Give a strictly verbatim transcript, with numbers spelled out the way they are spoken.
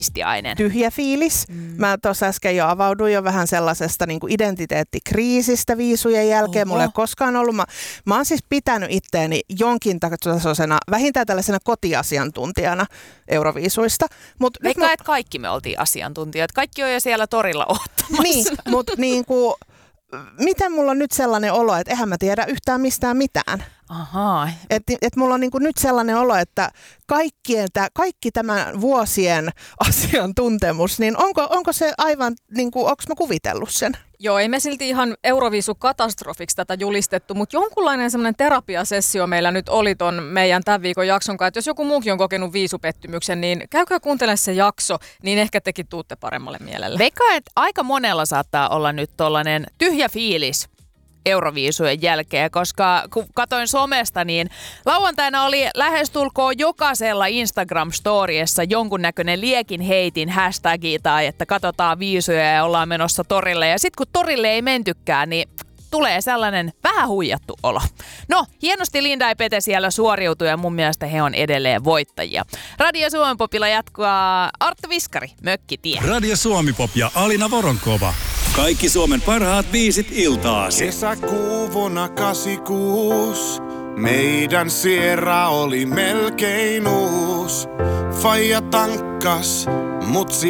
Istiainen. Tyhjä fiilis. Mm. Mä tuossa äsken jo avauduin jo vähän sellaisesta niin kuin identiteettikriisistä viisujen jälkeen. Oho. Mulla ei ole koskaan ollut. Mä, mä oon siis pitänyt itteeni jonkin tasoisena, vähintään tällaisena kotiasiantuntijana Euroviisuista. Mut Veikkaa, mä... että kaikki me oltiin asiantuntijat. Kaikki on jo siellä torilla ottamassa. Niin, mutta niin kuin, miten mulla on nyt sellainen olo, että eihän mä tiedä yhtään mistään mitään. Ahaa. Että et mulla on niinku nyt sellainen olo, että kaikkien tä, kaikki tämän vuosien asiantuntemus, niin onko, onko se aivan, niinku, onko mä kuvitellut sen? Joo, ei me silti ihan Euroviisu-katastrofiksi tätä julistettu, mutta jonkunlainen semmoinen terapiasessio meillä nyt oli ton meidän tämän viikon jakson kanssa. Että jos joku muukin on kokenut viisupettymyksen, niin käykää kuuntelemaan se jakso, niin ehkä tekin tuutte paremmalle mielelle. Veikkaan, että aika monella saattaa olla nyt tollainen tyhjä fiilis Euroviisujen jälkeen, koska kun katsoin somesta, niin lauantaina oli lähestulkoon jokaisella Instagram-storiessa jonkunnäköinen liekin heitin hashtagi tai että katsotaan viisuja ja ollaan menossa torille. Ja sitten kun torille ei mentykään, niin tulee sellainen vähän huijattu olo. No, hienosti Linda ja Pete siellä suoriutui ja mun mielestä he on edelleen voittajia. Radio Suomi Popilla jatkaa Arttu Viskari, Mökkitie. Radio Suomi Pop ja Alina Voronkova. Kaikki Suomen parhaat biisit iltaasi. Kesäkuu vuonna kahdeksankymmentäkuusi. Meidän Sierra oli melkein uus. Faija tankkas, mutsi